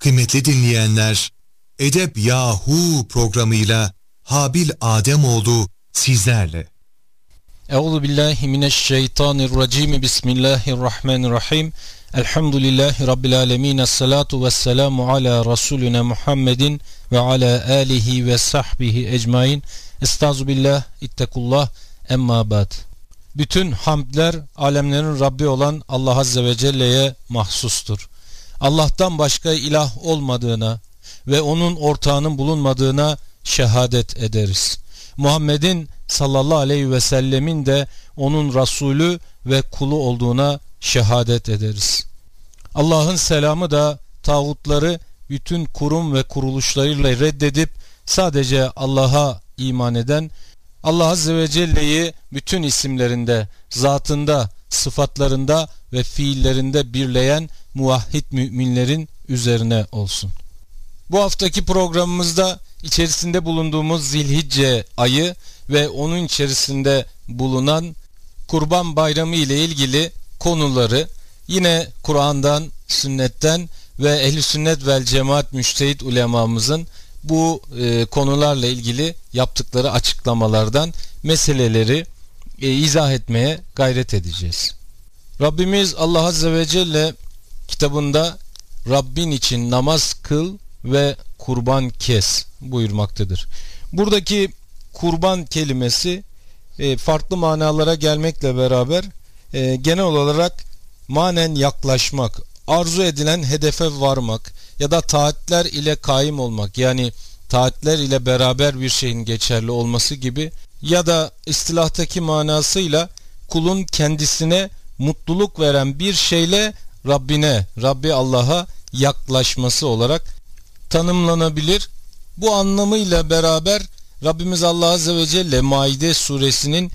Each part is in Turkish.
Kıymetli dinleyenler, Edeb Yahu programıyla Habil Ademoğlu sizlerle. Euzubillahimineşşeytanirracim. Bismillahirrahmanirrahim. Elhamdülillahi Rabbil alemin. Esselatu vesselamu ala Resulüne Muhammedin ve ala alihi ve sahbihi ecmain. Estağzubillah, ittekullah, emma ba'd. Bütün hamdler alemlerin Rabbi olan Allah Azze ve Celle'ye mahsustur. Allah'tan başka ilah olmadığına ve onun ortağının bulunmadığına şehadet ederiz. Muhammed'in sallallahu aleyhi ve sellemin de onun Resulü ve kulu olduğuna şehadet ederiz. Allah'ın selamı da tağutları bütün kurum ve kuruluşlarıyla reddedip sadece Allah'a iman eden, Allah Azze ve Celle'yi bütün isimlerinde, zatında, sıfatlarında ve fiillerinde birleyen muvahhid müminlerin üzerine olsun. Bu haftaki programımızda içerisinde bulunduğumuz Zilhicce ayı ve onun içerisinde bulunan Kurban Bayramı ile ilgili konuları yine Kur'an'dan, sünnetten ve Ehl-i Sünnet vel Cemaat müştehid ulemamızın bu konularla ilgili yaptıkları açıklamalardan meseleleri izah etmeye gayret edeceğiz. Rabbimiz Allah Azze ve Celle kitabında Rabbin için namaz kıl ve kurban kes buyurmaktadır. Buradaki kurban kelimesi farklı manalara gelmekle beraber genel olarak manen yaklaşmak, arzu edilen hedefe varmak ya da taatler ile kaim olmak, yani taatler ile beraber bir şeyin geçerli olması gibi, ya da istilahtaki manasıyla kulun kendisine mutluluk veren bir şeyle Rabbi Allah'a yaklaşması olarak tanımlanabilir. Bu anlamıyla beraber Rabbimiz Allah Azze ve Celle Maide suresinin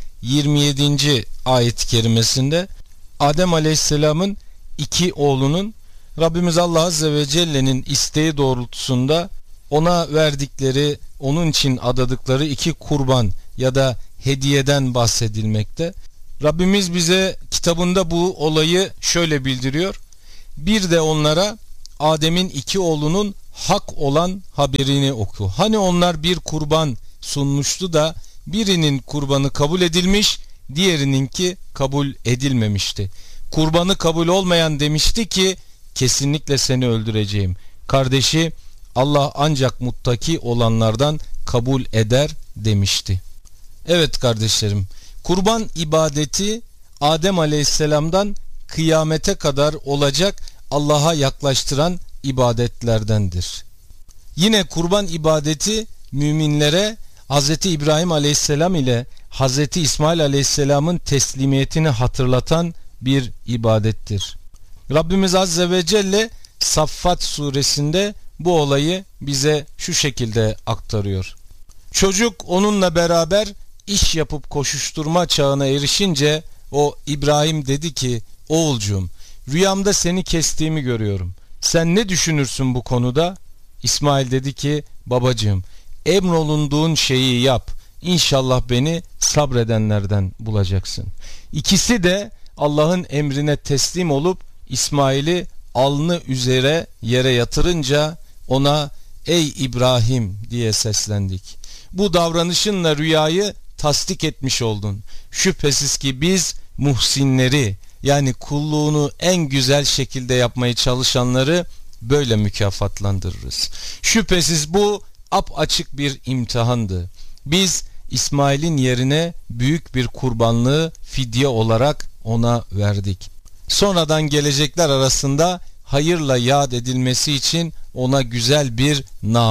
27. ayet-i kerimesinde Adem Aleyhisselam'ın iki oğlunun Rabbimiz Allah Azze ve Celle'nin isteği doğrultusunda ona verdikleri, onun için adadıkları iki kurban ya da hediyeden bahsedilmekte. Rabbimiz bize kitabında bu olayı şöyle bildiriyor. Bir de onlara Adem'in iki oğlunun hak olan haberini oku. Hani onlar bir kurban sunmuştu da birinin kurbanı kabul edilmiş, diğerininki kabul edilmemişti. Kurbanı kabul olmayan demişti ki kesinlikle seni öldüreceğim. Kardeşi Allah ancak muttaki olanlardan kabul eder demişti. Evet kardeşlerim, kurban ibadeti Adem Aleyhisselam'dan kıyamete kadar olacak Allah'a yaklaştıran ibadetlerdendir. Yine kurban ibadeti müminlere Hz. İbrahim Aleyhisselam ile Hz. İsmail Aleyhisselam'ın teslimiyetini hatırlatan bir ibadettir. Rabbimiz Azze ve Celle Saffat suresinde bu olayı bize şu şekilde aktarıyor. Çocuk onunla beraber iş yapıp koşuşturma çağına erişince o İbrahim dedi ki, oğulcuğum, rüyamda seni kestiğimi görüyorum. Sen ne düşünürsün bu konuda? İsmail dedi ki, babacığım, emrolunduğun şeyi yap. İnşallah beni sabredenlerden bulacaksın. İkisi de Allah'ın emrine teslim olup İsmail'i alnı üzere yere yatırınca ona ey İbrahim diye seslendik. Bu davranışınla rüyayı tasdik etmiş oldun. Şüphesiz ki biz muhsinleri, yani kulluğunu en güzel şekilde yapmaya çalışanları böyle mükafatlandırırız. Şüphesiz bu apaçık bir imtihandı. Biz İsmail'in yerine büyük bir kurbanlığı fidye olarak ona verdik. Sonradan gelecekler arasında hayırla yad edilmesi için ona güzel bir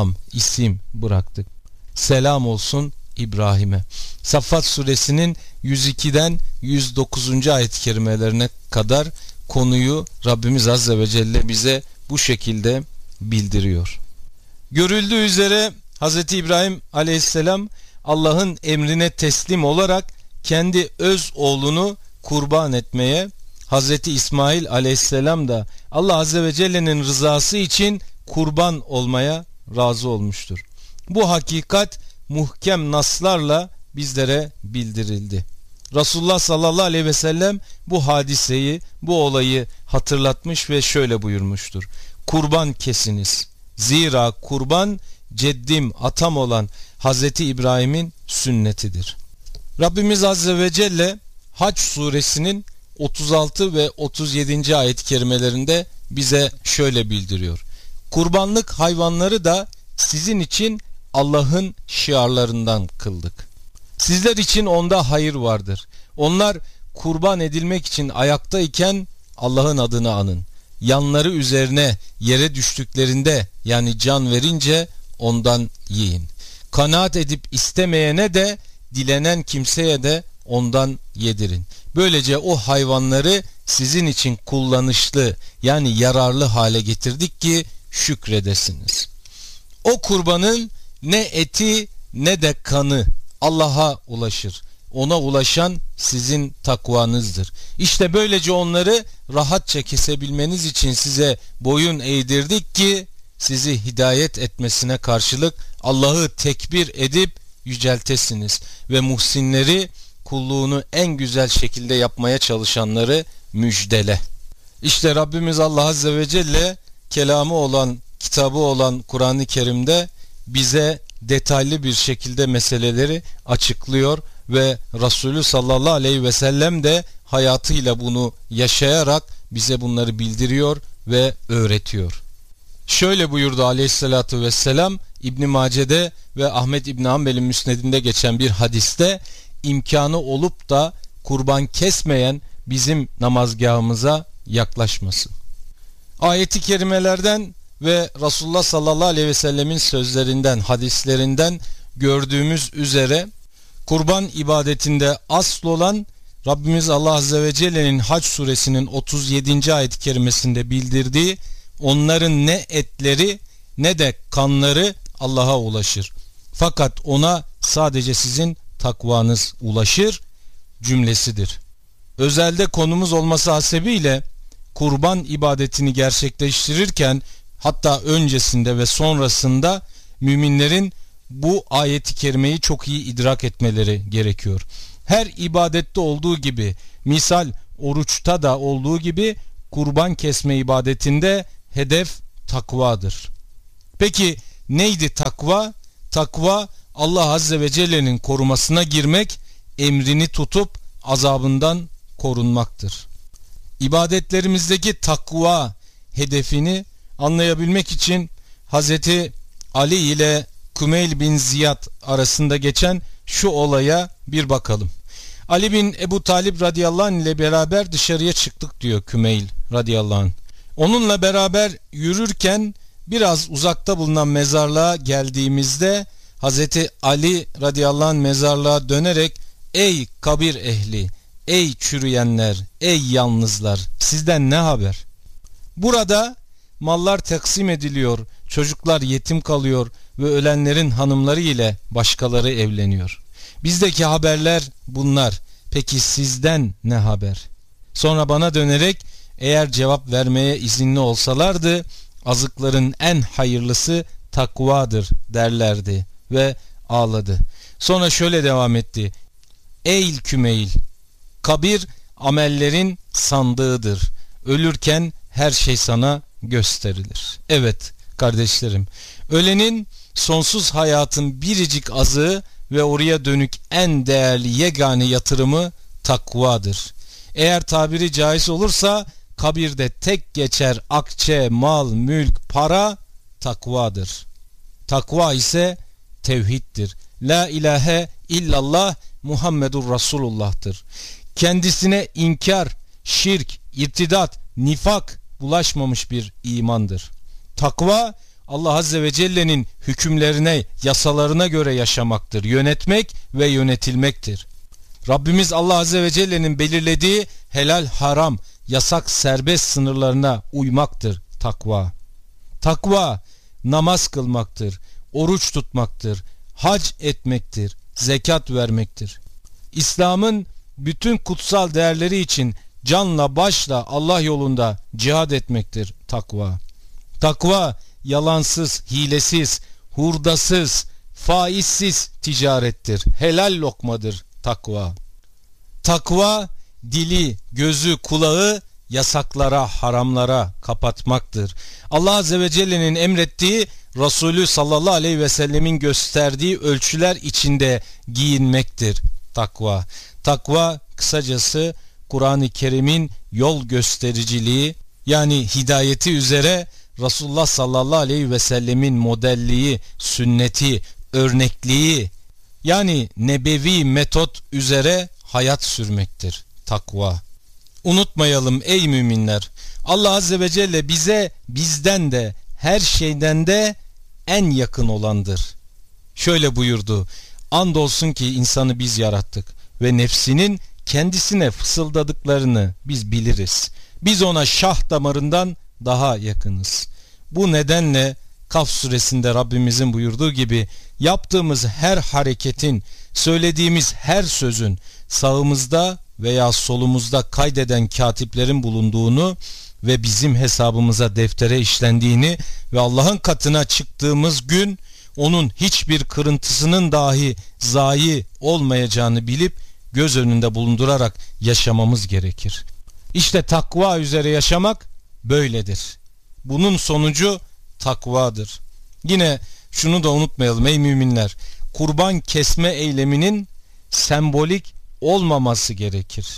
isim bıraktık. Selam olsun İbrahim'e. Saffat suresinin 102'den 109. ayet-i kerimelerine kadar konuyu Rabbimiz Azze ve Celle bize bu şekilde bildiriyor. Görüldüğü üzere Hz. İbrahim Aleyhisselam Allah'ın emrine teslim olarak kendi öz oğlunu kurban etmeye, Hz. İsmail Aleyhisselam da Allah Azze ve Celle'nin rızası için kurban olmaya razı olmuştur. Bu hakikat muhkem naslarla bizlere bildirildi. Resulullah sallallahu aleyhi ve sellem bu hadiseyi, bu olayı hatırlatmış ve şöyle buyurmuştur. Kurban kesiniz. Zira kurban ceddim, atam olan Hazreti İbrahim'in sünnetidir. Rabbimiz Azze ve Celle Hac suresinin 36 ve 37. ayet-i kerimelerinde bize şöyle bildiriyor. Kurbanlık hayvanları da sizin için Allah'ın şiarlarından kıldık. Sizler için onda hayır vardır. Onlar kurban edilmek için ayaktayken Allah'ın adını anın. Yanları üzerine yere düştüklerinde, yani can verince ondan yiyin. Kanaat edip istemeyene de, dilenen kimseye de ondan yedirin. Böylece o hayvanları sizin için kullanışlı, yani yararlı hale getirdik ki şükredesiniz. O kurbanın ne eti ne de kanı Allah'a ulaşır. Ona ulaşan sizin takvanızdır. İşte böylece onları rahatça kesebilmeniz için size boyun eğdirdik ki sizi hidayet etmesine karşılık Allah'ı tekbir edip yüceltesiniz ve muhsinleri, kulluğunu en güzel şekilde yapmaya çalışanları müjdele. İşte Rabbimiz Allah Azze ve Celle kelamı olan, kitabı olan Kur'an-ı Kerim'de bize detaylı bir şekilde meseleleri açıklıyor ve Resulü sallallahu aleyhi ve sellem de hayatıyla bunu yaşayarak bize bunları bildiriyor ve öğretiyor. Şöyle buyurdu aleyhissalatu vesselam, İbn-i Mace'de ve Ahmet İbn Hanbel'in müsnedinde geçen bir hadiste, imkanı olup da kurban kesmeyen bizim namazgahımıza yaklaşmasın. Ayet-i kerimelerden ve Resulullah sallallahu aleyhi ve sellemin sözlerinden, hadislerinden gördüğümüz üzere kurban ibadetinde asıl olan Rabbimiz Allah Azze ve Celle'nin Hac suresinin 37. ayet-i kerimesinde bildirdiği, onların ne etleri ne de kanları Allah'a ulaşır. Fakat ona sadece sizin takvanız ulaşır cümlesidir. Özelde konumuz olması hasebiyle kurban ibadetini gerçekleştirirken, hatta öncesinde ve sonrasında müminlerin bu ayet-i kerimeyi çok iyi idrak etmeleri gerekiyor. Her ibadette olduğu gibi, misal oruçta da olduğu gibi, kurban kesme ibadetinde hedef takvadır. Peki neydi takva? Takva Allah Azze ve Celle'nin korumasına girmek, emrini tutup azabından korunmaktır. İbadetlerimizdeki takva hedefini anlayabilmek için Hazreti Ali ile Kümeyl bin Ziyad arasında geçen şu olaya bir bakalım. Ali bin Ebu Talib radıyallahu anh ile beraber dışarıya çıktık diyor Kümeyl radıyallahu anh. Onunla beraber yürürken biraz uzakta bulunan mezarlığa geldiğimizde Hazreti Ali radıyallahu anh mezarlığa dönerek, ey kabir ehli, ey çürüyenler, ey yalnızlar, sizden ne haber? Burada mallar taksim ediliyor, çocuklar yetim kalıyor ve ölenlerin hanımları ile başkaları evleniyor. Bizdeki haberler bunlar. Peki sizden ne haber? Sonra bana dönerek, eğer cevap vermeye izinli olsalardı, azıkların en hayırlısı takvadır derlerdi ve ağladı. Sonra şöyle devam etti. Ey Kümeyl, kabir amellerin sandığıdır. Ölürken her şey sana gösterilir. Evet kardeşlerim, ölenin sonsuz hayatın biricik azığı ve oraya dönük en değerli yegane yatırımı takvadır. Eğer tabiri caiz olursa kabirde tek geçer akçe, mal, mülk, para takvadır. Takva ise tevhiddir. La ilahe illallah Muhammedur Resulullah'tır. Kendisine inkar, şirk, irtidat, nifak bulaşmamış bir imandır. Takva Allah Azze ve Celle'nin hükümlerine, yasalarına göre yaşamaktır. Yönetmek ve yönetilmektir. Rabbimiz Allah Azze ve Celle'nin belirlediği helal, haram, yasak, serbest sınırlarına uymaktır takva. Takva namaz kılmaktır, oruç tutmaktır, hac etmektir, zekat vermektir. İslam'ın bütün kutsal değerleri için canla başla Allah yolunda cihad etmektir takva. Takva yalansız, hilesiz, hurdasız, faizsiz ticarettir. Helal lokmadır takva. Takva dili, gözü, kulağı yasaklara, haramlara kapatmaktır. Allah Azze ve Celle'nin emrettiği, Resulü sallallahu aleyhi ve sellemin gösterdiği ölçüler içinde giyinmektir takva. Takva kısacası Kur'an-ı Kerim'in yol göstericiliği, yani hidayeti üzere Resulullah sallallahu aleyhi ve sellemin modelliği, sünneti, örnekliği, yani nebevi metot üzere hayat sürmektir takva. Unutmayalım ey müminler, Allah Azze ve Celle bize bizden de her şeyden de en yakın olandır. Şöyle buyurdu: andolsun ki insanı biz yarattık ve nefsinin kendisine fısıldadıklarını biz biliriz. Biz ona şah damarından daha yakınız. Bu nedenle Kaf suresinde Rabbimizin buyurduğu gibi yaptığımız her hareketin, söylediğimiz her sözün sağımızda veya solumuzda kaydeden katiplerin bulunduğunu ve bizim hesabımıza deftere işlendiğini ve Allah'ın katına çıktığımız gün onun hiçbir kırıntısının dahi zayi olmayacağını bilip göz önünde bulundurarak yaşamamız gerekir. İşte takva üzere yaşamak böyledir. Bunun sonucu takvadır. Yine şunu da unutmayalım ey müminler, kurban kesme eyleminin sembolik olmaması gerekir.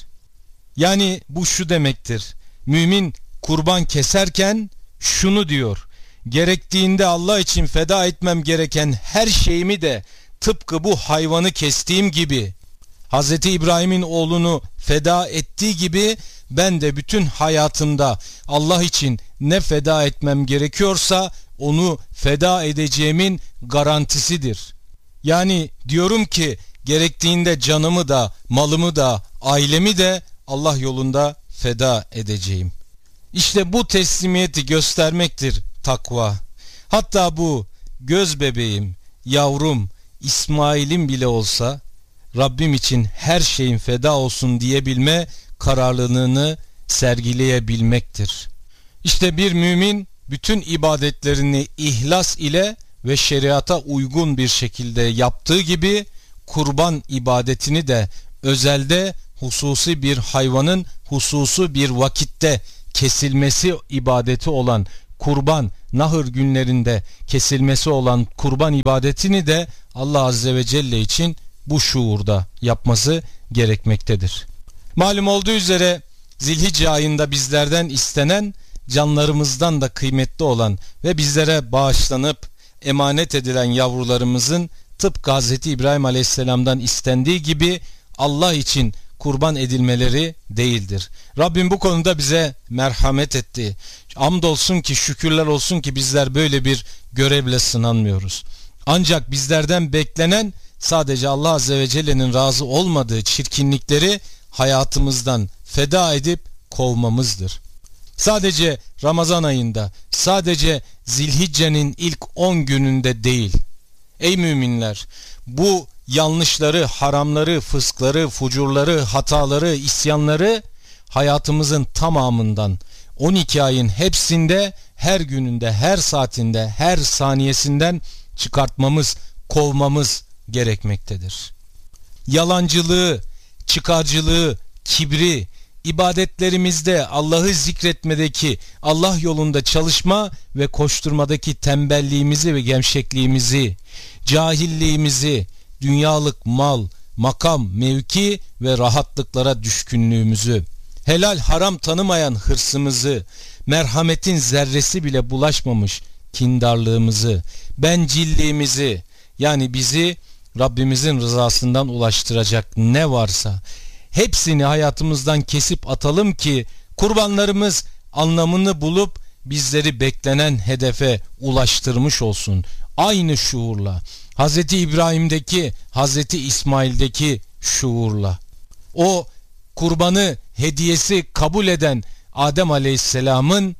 Yani bu şu demektir: mümin kurban keserken şunu diyor: gerektiğinde Allah için feda etmem gereken her şeyimi de tıpkı bu hayvanı kestiğim gibi, Hz. İbrahim'in oğlunu feda ettiği gibi ben de bütün hayatımda Allah için ne feda etmem gerekiyorsa onu feda edeceğimin garantisidir. Yani diyorum ki gerektiğinde canımı da, malımı da, ailemi de Allah yolunda feda edeceğim. İşte bu teslimiyeti göstermektir takva. Hatta bu göz bebeğim, yavrum, İsmail'im bile olsa Rabbim için her şeyin feda olsun diyebilme kararlılığını sergileyebilmektir. İşte bir mümin bütün ibadetlerini ihlas ile ve şeriata uygun bir şekilde yaptığı gibi kurban ibadetini de özelde hususi bir hayvanın hususi bir vakitte kesilmesi ibadeti olan kurban, nahır günlerinde kesilmesi olan kurban ibadetini de Allah Azze ve Celle için bu şuurda yapması gerekmektedir. Malum olduğu üzere Zilhicce ayında bizlerden istenen, canlarımızdan da kıymetli olan ve bizlere bağışlanıp emanet edilen yavrularımızın tıpkı Hz. İbrahim Aleyhisselam'dan istendiği gibi Allah için kurban edilmeleri değildir. Rabbim bu konuda bize merhamet etti. Hamdolsun ki, şükürler olsun ki bizler böyle bir görevle sınanmıyoruz. Ancak bizlerden beklenen sadece Allah Azze ve Celle'nin razı olmadığı çirkinlikleri hayatımızdan feda edip kovmamızdır. Sadece Ramazan ayında, sadece Zilhicce'nin ilk 10 gününde değil. Ey müminler, bu yanlışları, haramları, fıskları, fucurları, hataları, isyanları hayatımızın tamamından 12 ayın hepsinde, her gününde, her saatinde, her saniyesinden çıkartmamız, kovmamız gerekmektedir. Yalancılığı, çıkarcılığı, kibri, ibadetlerimizde Allah'ı zikretmedeki, Allah yolunda çalışma ve koşturmadaki tembelliğimizi ve gevşekliğimizi, cahilliğimizi, dünyalık mal, makam, mevki ve rahatlıklara düşkünlüğümüzü, helal haram tanımayan hırsımızı, merhametin zerresi bile bulaşmamış kindarlığımızı, bencilliğimizi, yani bizi Rabbimizin rızasından ulaştıracak ne varsa hepsini hayatımızdan kesip atalım ki kurbanlarımız anlamını bulup bizleri beklenen hedefe ulaştırmış olsun. Aynı şuurla, Hz. İbrahim'deki, Hz. İsmail'deki şuurla. O kurbanı, hediyesi kabul eden Adem Aleyhisselam'ın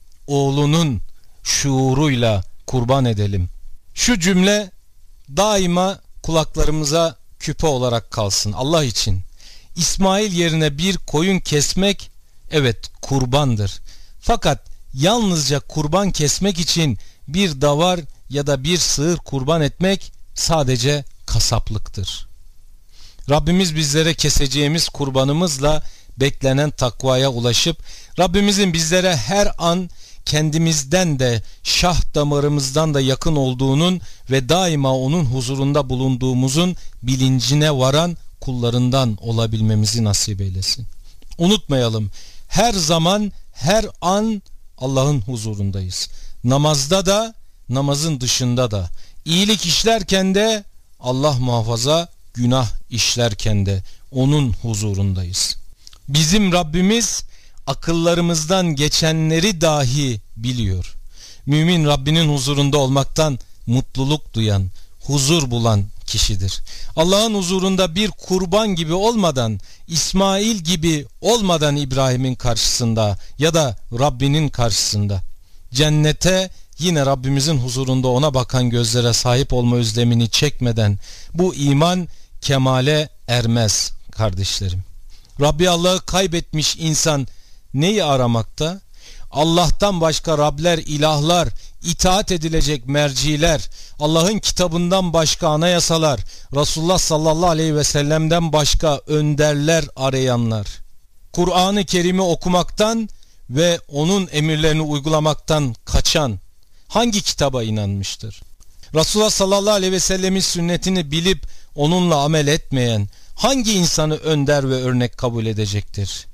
oğlunun şuuruyla kurban edelim. Şu cümle daima kulaklarımıza küpe olarak kalsın Allah için. İsmail yerine bir koyun kesmek evet kurbandır. Fakat yalnızca kurban kesmek için bir davar ya da bir sığır kurban etmek sadece kasaplıktır. Rabbimiz bizlere keseceğimiz kurbanımızla beklenen takvaya ulaşıp Rabbimizin bizlere her an kendimizden de şah damarımızdan da yakın olduğunun ve daima onun huzurunda bulunduğumuzun bilincine varan kullarından olabilmemizi nasip eylesin. Unutmayalım, her zaman her an Allah'ın huzurundayız. Namazda da, namazın dışında da, iyilik işlerken de, Allah muhafaza günah işlerken de onun huzurundayız. Bizim Rabbimiz akıllarımızdan geçenleri dahi biliyor. Mümin Rabbinin huzurunda olmaktan mutluluk duyan, huzur bulan kişidir. Allah'ın huzurunda bir kurban gibi olmadan, İsmail gibi olmadan İbrahim'in karşısında ya da Rabbinin karşısında cennete yine Rabbimizin huzurunda ona bakan gözlere sahip olma özlemini çekmeden bu iman kemale ermez kardeşlerim. Rabbi Allah'ı kaybetmiş insan neyi aramakta? Allah'tan başka Rabler, ilahlar, itaat edilecek merciler, Allah'ın kitabından başka anayasalar, Resulullah sallallahu aleyhi ve sellem'den başka önderler arayanlar, Kur'an-ı Kerim'i okumaktan ve onun emirlerini uygulamaktan kaçan hangi kitaba inanmıştır? Resulullah sallallahu aleyhi ve sellemin sünnetini bilip onunla amel etmeyen hangi insanı önder ve örnek kabul edecektir?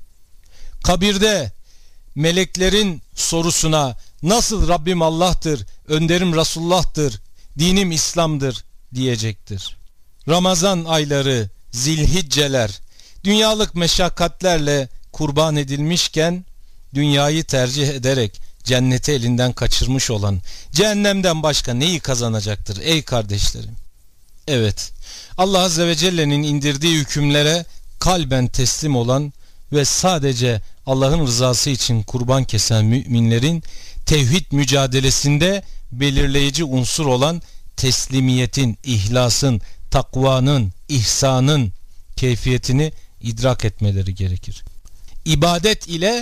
Kabirde meleklerin sorusuna nasıl Rabbim Allah'tır, önderim Resulullah'tır, dinim İslam'dır diyecektir. Ramazan ayları, zilhicceler, dünyalık meşakkatlerle kurban edilmişken dünyayı tercih ederek cenneti elinden kaçırmış olan cehennemden başka neyi kazanacaktır ey kardeşlerim? Evet, Allah Azze ve Celle'nin indirdiği hükümlere kalben teslim olan ve sadece Allah'ın rızası için kurban kesen müminlerin tevhid mücadelesinde belirleyici unsur olan teslimiyetin, ihlasın, takvanın, ihsanın keyfiyetini idrak etmeleri gerekir. İbadet ile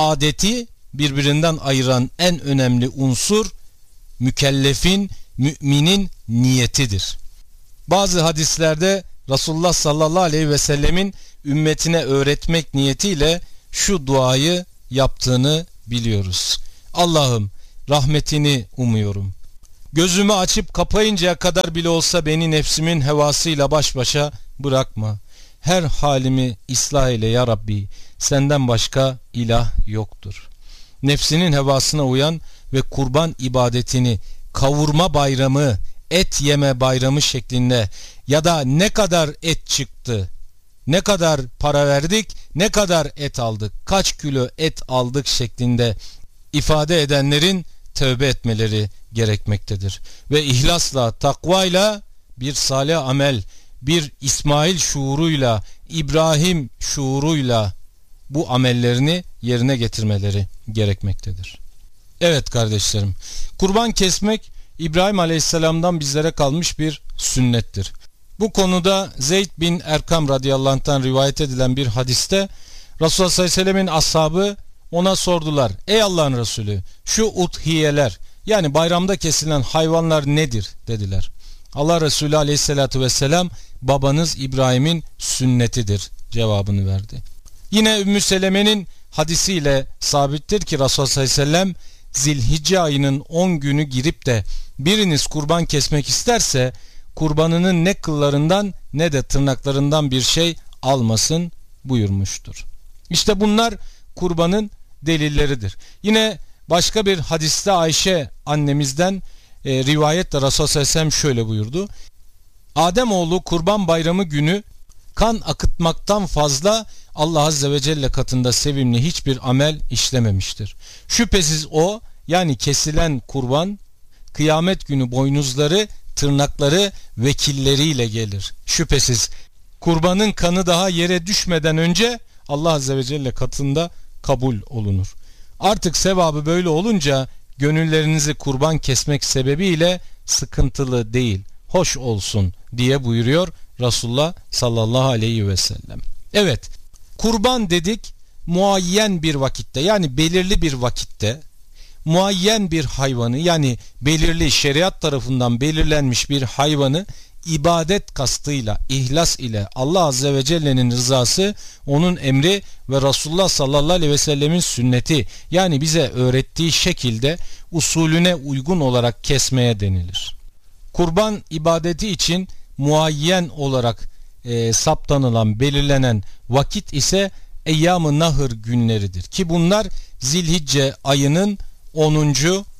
adeti birbirinden ayıran en önemli unsur mükellefin, müminin niyetidir. Bazı hadislerde Resulullah sallallahu aleyhi ve sellemin ümmetine öğretmek niyetiyle şu duayı yaptığını biliyoruz. Allah'ım rahmetini umuyorum. Gözümü açıp kapayıncaya kadar bile olsa beni nefsimin hevasıyla baş başa bırakma. Her halimi ıslah eyle ya Rabbi. Senden başka ilah yoktur. Nefsinin hevasına uyan ve kurban ibadetini kavurma bayramı, et yeme bayramı şeklinde ya da ne kadar et çıktı, ne kadar para verdik, ne kadar et aldık, kaç kilo et aldık şeklinde ifade edenlerin tövbe etmeleri gerekmektedir. Ve ihlasla, takvayla, bir salih amel, bir İsmail şuuruyla, İbrahim şuuruyla bu amellerini yerine getirmeleri gerekmektedir. Evet kardeşlerim, kurban kesmek İbrahim Aleyhisselam'dan bizlere kalmış bir sünnettir. Bu konuda Zeyd bin Erkam radıyallahu anh'tan rivayet edilen bir hadiste Resulullah sallallahu aleyhi ve sellemin ashabı ona sordular. Ey Allah'ın Resulü, şu udhiyeler yani bayramda kesilen hayvanlar nedir dediler. Allah Resulü aleyhissalatu vesselam babanız İbrahim'in sünnetidir cevabını verdi. Yine Ümmü Seleme'nin hadisiyle sabittir ki Resulullah sallallahu aleyhi ve sellem Zilhicce ayının 10 günü girip de biriniz kurban kesmek isterse kurbanının ne kıllarından ne de tırnaklarından bir şey almasın buyurmuştur. İşte bunlar kurbanın delilleridir. Yine başka bir hadiste Ayşe annemizden rivayetle Resulullah sallallahu aleyhi ve sellem şöyle buyurdu. Ademoğlu kurban bayramı günü kan akıtmaktan fazla Allah Azze ve Celle katında sevimli hiçbir amel işlememiştir. Şüphesiz o yani kesilen kurban kıyamet günü boynuzları, tırnakları vekilleriyle gelir. Şüphesiz kurbanın kanı daha yere düşmeden önce Allah Azze ve Celle katında kabul olunur. Artık sevabı böyle olunca gönüllerinizi kurban kesmek sebebiyle sıkıntılı değil, hoş olsun diye buyuruyor Resulullah sallallahu aleyhi ve sellem. Evet, kurban dedik muayyen bir vakitte yani belirli bir vakitte muayyen bir hayvanı yani belirli şeriat tarafından belirlenmiş bir hayvanı ibadet kastıyla, ihlas ile Allah Azze ve Celle'nin rızası, onun emri ve Resulullah sallallahu aleyhi ve sellemin sünneti, yani bize öğrettiği şekilde usulüne uygun olarak kesmeye denilir. Kurban ibadeti için muayyen olarak saptanılan, belirlenen vakit ise Eyyam-ı Nahır günleridir ki bunlar Zilhicce ayının 10.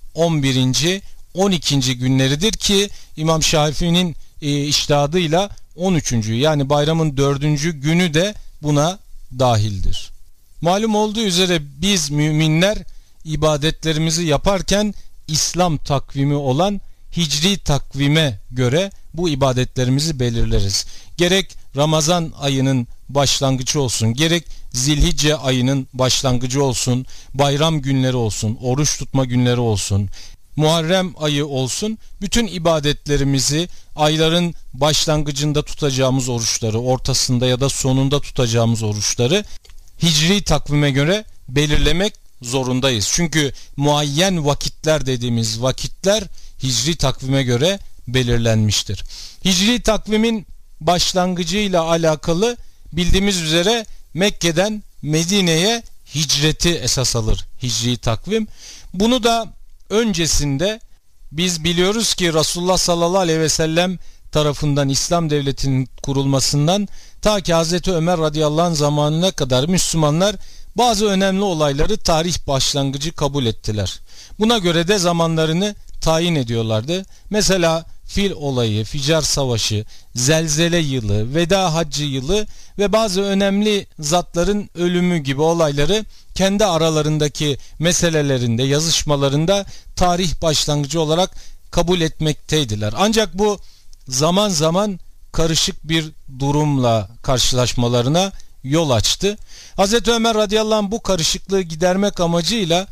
11. 12. günleridir ki İmam Şafii'nin içtihadıyla 13. yani bayramın 4. günü de buna dahildir. Malum olduğu üzere biz müminler ibadetlerimizi yaparken İslam takvimi olan Hicri takvime göre bu ibadetlerimizi belirleriz. Gerek Ramazan ayının başlangıcı olsun, gerek Zilhicce ayının başlangıcı olsun, bayram günleri olsun, oruç tutma günleri olsun, Muharrem ayı olsun, bütün ibadetlerimizi ayların başlangıcında tutacağımız oruçları, ortasında ya da sonunda tutacağımız oruçları Hicri takvime göre belirlemek zorundayız. Çünkü muayyen vakitler dediğimiz vakitler Hicri takvime göre belirlenmiştir. Hicri takvimin başlangıcıyla alakalı bildiğimiz üzere Mekke'den Medine'ye hicreti esas alır Hicri takvim. Bunu da öncesinde biz biliyoruz ki Resulullah sallallahu aleyhi ve sellem tarafından İslam devletinin kurulmasından ta ki Hazreti Ömer radıyallahu anh zamanına kadar Müslümanlar bazı önemli olayları tarih başlangıcı kabul ettiler. Buna göre de zamanlarını tayin ediyorlardı. Mesela Fil olayı, Ficar Savaşı, Zelzele yılı, Veda Haccı yılı ve bazı önemli zatların ölümü gibi olayları kendi aralarındaki meselelerinde, yazışmalarında tarih başlangıcı olarak kabul etmekteydiler. Ancak bu zaman zaman karışık bir durumla karşılaşmalarına yol açtı. Hazreti Ömer radıyallahu anh bu karışıklığı gidermek amacıyla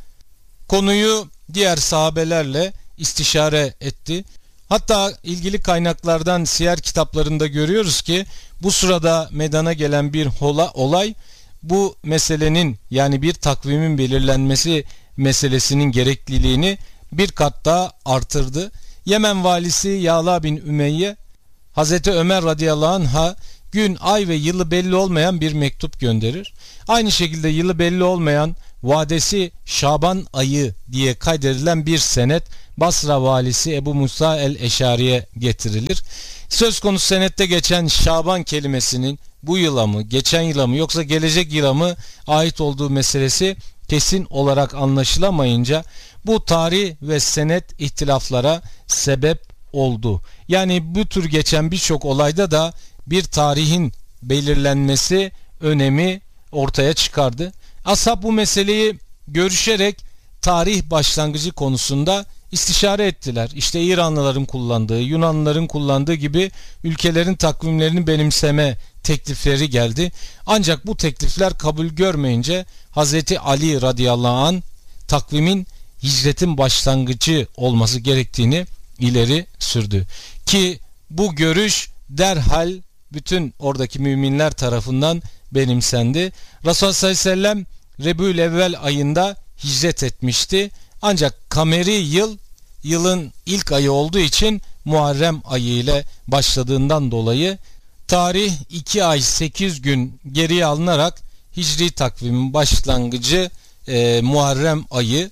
konuyu diğer sahabelerle istişare etti. Hatta ilgili kaynaklardan, siyer kitaplarında görüyoruz ki bu sırada meydana gelen bir olay bu meselenin, yani bir takvimin belirlenmesi meselesinin gerekliliğini bir kat daha artırdı. Yemen valisi Yağla bin Ümeyye Hazreti Ömer radıyallahu anh'a gün, ay ve yılı belli olmayan bir mektup gönderir. Aynı şekilde yılı belli olmayan, vadesi Şaban ayı diye kaydedilen bir senet Basra valisi Ebu Musa el-Eşari'ye getirilir. Söz konusu senette geçen Şaban kelimesinin bu yıla mı, geçen yıla mı yoksa gelecek yıla mı ait olduğu meselesi kesin olarak anlaşılamayınca bu tarih ve senet ihtilaflara sebep oldu. Yani bu tür geçen birçok olayda da bir tarihin belirlenmesi önemi ortaya çıkardı. Ashab bu meseleyi görüşerek tarih başlangıcı konusunda istişare ettiler. İşte İranlıların kullandığı, Yunanlıların kullandığı gibi ülkelerin takvimlerini benimseme teklifleri geldi. Ancak bu teklifler kabul görmeyince Hazreti Ali radıyallahu anh takvimin hicretin başlangıcı olması gerektiğini ileri sürdü. Ki bu görüş derhal bütün oradaki müminler tarafından benimsendi. Resulullah sallallahu aleyhi ve sellem Rebü'l-Evvel ayında hicret etmişti. Ancak kameri yılın ilk ayı olduğu için Muharrem ayı ile başladığından dolayı tarih 2 ay 8 gün geriye alınarak Hicri takvimin başlangıcı Muharrem ayı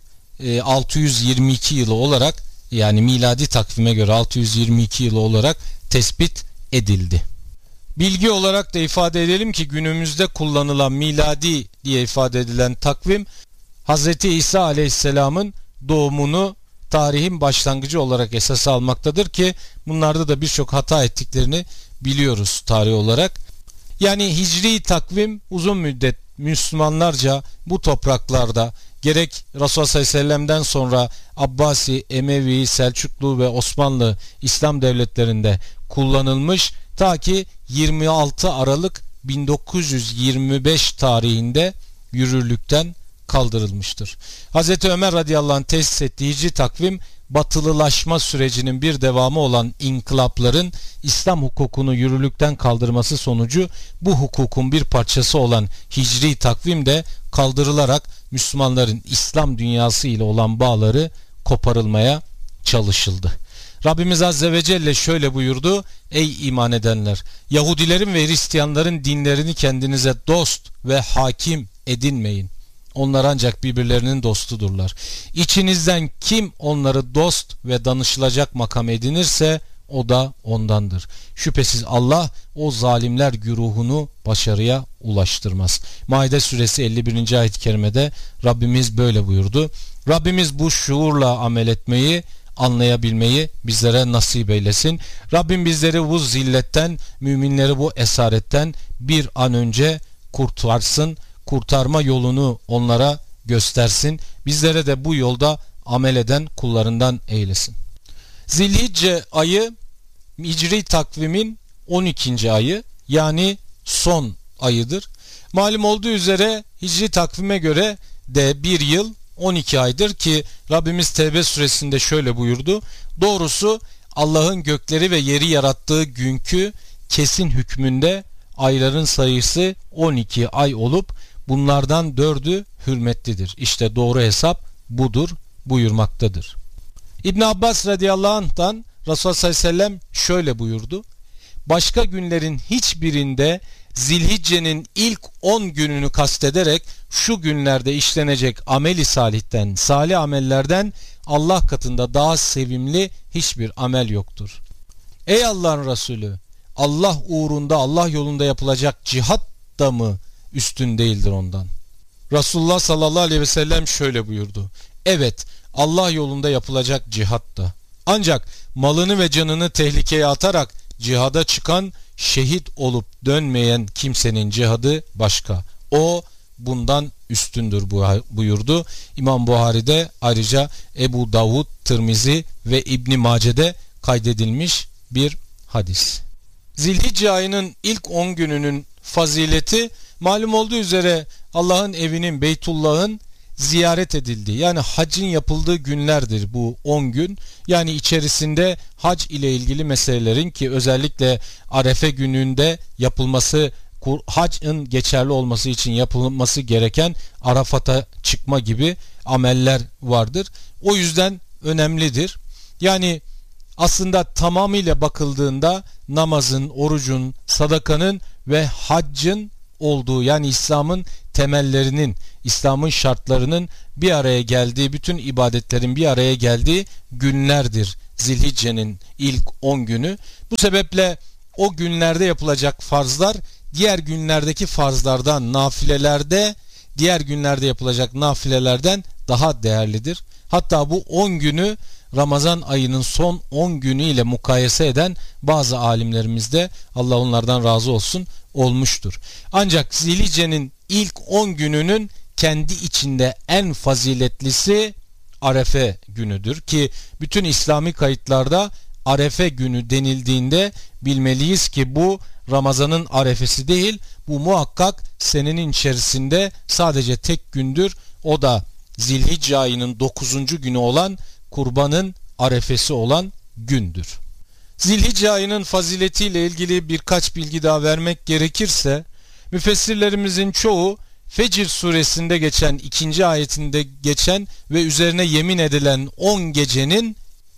622 yılı olarak, yani miladi takvime göre 622 yılı olarak tespit edildi. Bilgi olarak da ifade edelim ki günümüzde kullanılan miladi diye ifade edilen takvim Hz. İsa Aleyhisselam'ın doğumunu tarihin başlangıcı olarak esas almaktadır ki bunlarda da birçok hata ettiklerini biliyoruz tarih olarak. Yani Hicri takvim uzun müddet Müslümanlarca bu topraklarda gerek Resulullah sallallahu aleyhi ve sellem'den sonra Abbasi, Emevi, Selçuklu ve Osmanlı İslam devletlerinde kullanılmış ta ki 26 Aralık 1925 tarihinde yürürlükten kaldırılmıştır. Hz. Ömer radıyallahu anh tesis ettiği Hicri takvim batılılaşma sürecinin bir devamı olan inkılapların İslam hukukunu yürürlükten kaldırması sonucu bu hukukun bir parçası olan Hicri takvim de kaldırılarak Müslümanların İslam dünyası ile olan bağları koparılmaya çalışıldı. Rabbimiz Azze ve Celle şöyle buyurdu: ey iman edenler! Yahudilerin ve Hristiyanların dinlerini kendinize dost ve hakim edinmeyin. Onlar ancak birbirlerinin dostudurlar. İçinizden kim onları dost ve danışılacak makam edinirse o da ondandır. Şüphesiz Allah o zalimler güruhunu başarıya ulaştırmaz. Maide suresi 51. ayet-i kerimede Rabbimiz böyle buyurdu. Rabbimiz bu şuurla amel etmeyi, anlayabilmeyi bizlere nasip eylesin. Rabbim bizleri bu zilletten, müminleri bu esaretten bir an önce kurtarsın. Kurtarma yolunu onlara göstersin. Bizlere de bu yolda amel eden kullarından eylesin. Zilhicce ayı Hicri takvimin 12. ayı, yani son ayıdır. Malum olduğu üzere Hicri takvime göre de bir yıl 12 aydır ki Rabbimiz Tevbe suresinde şöyle buyurdu. Doğrusu Allah'ın gökleri ve yeri yarattığı günkü kesin hükmünde ayların sayısı 12 ay olup bunlardan 4'ü hürmetlidir. İşte doğru hesap budur buyurmaktadır. İbn Abbas radıyallahu anh'tan Resulullah sallallahu aleyhi ve sellem şöyle buyurdu. Başka günlerin hiçbirinde Zilhicce'nin ilk 10 gününü kastederek şu günlerde işlenecek ameli salihten, salih amellerden Allah katında daha sevimli hiçbir amel yoktur. Ey Allah'ın Resulü! Allah uğrunda, Allah yolunda yapılacak cihat da mı üstün değildir ondan? Resulullah sallallahu aleyhi ve sellem şöyle buyurdu. Evet, Allah yolunda yapılacak cihat da. Ancak malını ve canını tehlikeye atarak cihada çıkan, şehit olup dönmeyen kimsenin cihadı başka. O bundan üstündür buyurdu. İmam Buhari'de, ayrıca Ebu Davud, Tirmizi ve İbn Mace'de kaydedilmiş bir hadis. Zilhicce ayının ilk 10 gününün fazileti malum olduğu üzere Allah'ın evinin, Beytullah'ın ziyaret edildiği, yani hacın yapıldığı günlerdir bu 10 gün. Yani içerisinde hac ile ilgili meselelerin, ki özellikle Arefe gününde yapılması, hacın geçerli olması için yapılması gereken Arafat'a çıkma gibi ameller vardır. O yüzden önemlidir. Yani aslında tamamıyla bakıldığında namazın, orucun, sadakanın ve haccın olduğu, yani İslam'ın temellerinin, İslam'ın şartlarının bir araya geldiği, bütün ibadetlerin bir araya geldiği günlerdir Zilhicce'nin ilk 10 günü. Bu sebeple o günlerde yapılacak farzlar diğer günlerdeki farzlardan, nafilelerde diğer günlerde yapılacak nafilelerden daha değerlidir. Hatta bu 10 günü Ramazan ayının son 10 günü ile mukayese eden bazı alimlerimiz de, Allah onlardan razı olsun, olmuştur. Ancak Zilhicce'nin ilk 10 gününün kendi içinde en faziletlisi Arefe günüdür ki bütün İslami kayıtlarda Arefe günü denildiğinde bilmeliyiz ki bu Ramazan'ın arefesi değil, bu muhakkak senenin içerisinde sadece tek gündür. O da Zilhicce ayının 9. günü olan kurbanın arefesi olan gündür. Zilhicce ayının faziletiyle ilgili birkaç bilgi daha vermek gerekirse, müfessirlerimizin çoğu Fecr suresinde geçen 2. ayetinde geçen ve üzerine yemin edilen 10 gecenin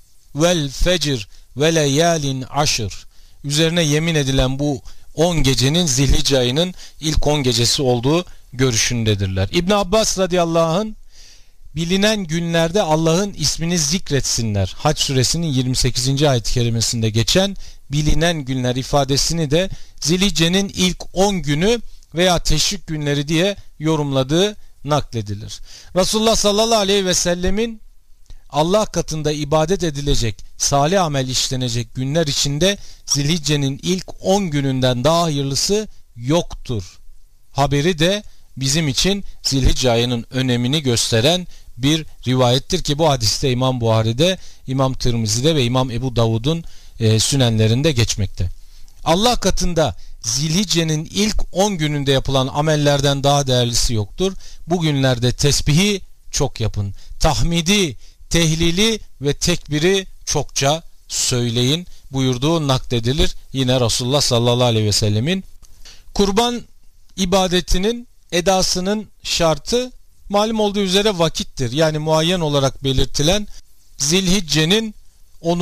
vel fecr ve leyalin aşır, üzerine yemin edilen bu 10 gecenin Zilhicce ayının ilk 10 gecesi olduğu görüşündedirler. İbn Abbas radıyallahu anh, bilinen günlerde Allah'ın ismini zikretsinler, Hac suresinin 28. ayet-i kerimesinde geçen bilinen günler ifadesini de Zilhicce'nin ilk 10 günü veya teşrik günleri diye yorumladığı nakledilir. Resulullah sallallahu aleyhi ve sellemin Allah katında ibadet edilecek, salih amel işlenecek günler içinde Zilhicce'nin ilk 10 gününden daha hayırlısı yoktur haberi de bizim için Zilhicce ayının önemini gösteren bir rivayettir ki bu hadiste İmam Buhari'de, İmam Tirmizi'de ve İmam Ebu Davud'un sünenlerinde geçmekte. Allah katında Zilhicce'nin ilk 10 gününde yapılan amellerden daha değerlisi yoktur. Bu günlerde tesbihi çok yapın. Tahmidi, tehlili ve tekbiri çokça söyleyin buyurduğu nakledilir. Yine Resulullah sallallahu aleyhi ve sellemin. Kurban ibadetinin edasının şartı malum olduğu üzere vakittir. Yani muayyen olarak belirtilen Zilhicce'nin 10.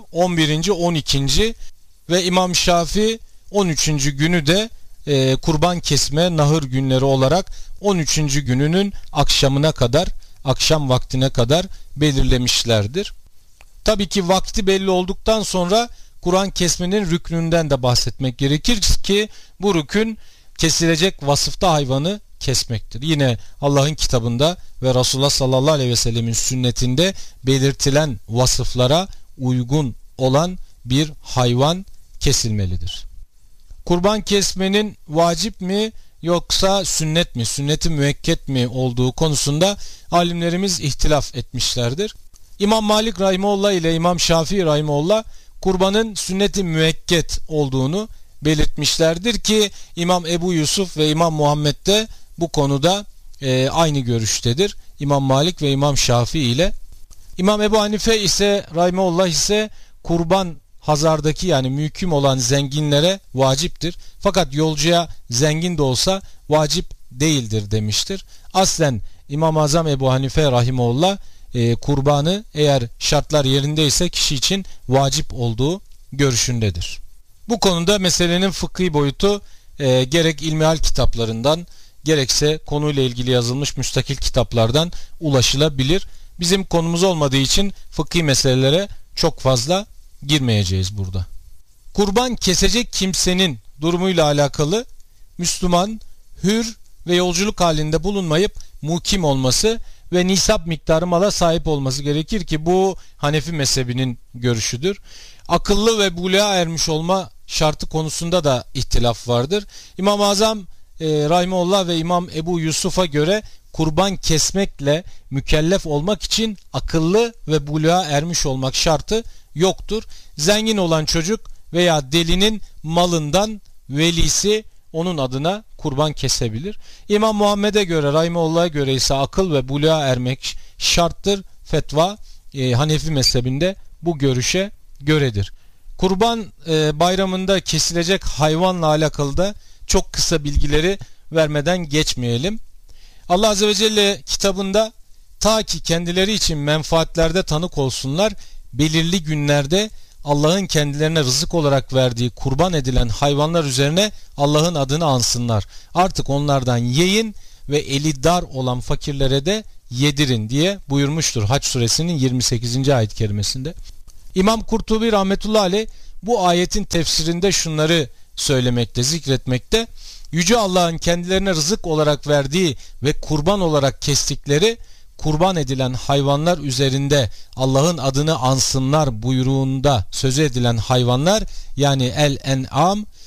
11. 12. ve İmam Şafii 13. günü de kurban kesme nahır günleri olarak 13. gününün akşamına kadar, akşam vaktine kadar belirlemişlerdir. Tabii ki vakti belli olduktan sonra Kurban kesmenin rüknünden de bahsetmek gerekir ki bu rükün kesilecek vasıfta hayvanı kesmektir. Yine Allah'ın kitabında ve Resulullah sallallahu aleyhi ve sellemin sünnetinde belirtilen vasıflara uygun olan bir hayvan kesilmelidir. Kurban kesmenin vacip mi yoksa sünnet mi, sünnet-i müekket mi olduğu konusunda alimlerimiz ihtilaf etmişlerdir. İmam Malik rahimehullah ile İmam Şafii rahimehullah kurbanın sünnet-i müekket olduğunu belirtmişlerdir ki İmam Ebu Yusuf ve İmam Muhammed de bu konuda aynı görüştedir. İmam Malik ve İmam Şafii ile. İmam Ebu Hanife ise rahimehullah ise kurban hazardaki yani müküm olan zenginlere vaciptir. Fakat yolcuya zengin de olsa vacip değildir demiştir. Aslen İmam-ı Azam Ebu Hanife rahimehullah kurbanı eğer şartlar yerindeyse kişi için vacip olduğu görüşündedir. Bu konuda meselenin fıkhi boyutu gerek ilmihal kitaplarından gerekse konuyla ilgili yazılmış müstakil kitaplardan ulaşılabilir. Bizim konumuz olmadığı için fıkhi meselelere çok fazla girmeyeceğiz burada. Kurban kesecek kimsenin durumuyla alakalı Müslüman, hür ve yolculuk halinde bulunmayıp mukim olması ve nisap miktarı mala sahip olması gerekir ki bu Hanefi mezhebinin görüşüdür. Akıllı ve buluğa ermiş olma şartı konusunda da ihtilaf vardır. İmam-ı Azam rahimehullah ve İmam Ebu Yusuf'a göre kurban kesmekle mükellef olmak için akıllı ve buluğa ermiş olmak şartı yoktur. Zengin olan çocuk veya delinin malından velisi onun adına kurban kesebilir. İmam Muhammed'e göre, rahimehullah'a göre ise akıl ve buluğa ermek şarttır. Fetva Hanefi mezhebinde bu görüşe göredir. Kurban bayramında kesilecek hayvanla alakalı da çok kısa bilgileri vermeden geçmeyelim. Allah Azze ve Celle kitabında ta ki kendileri için menfaatlerde tanık olsunlar, belirli günlerde Allah'ın kendilerine rızık olarak verdiği kurban edilen hayvanlar üzerine Allah'ın adını ansınlar. Artık onlardan yiyin ve eli dar olan fakirlere de yedirin diye buyurmuştur Hac suresinin 28. ayet-i kerimesinde. İmam Kurtubi rahmetullahi aleyh bu ayetin tefsirinde şunları söylemekte, zikretmekte. Yüce Allah'ın kendilerine rızık olarak verdiği ve kurban olarak kestikleri kurban edilen hayvanlar üzerinde Allah'ın adını ansınlar buyruğunda sözü edilen hayvanlar yani el-en'am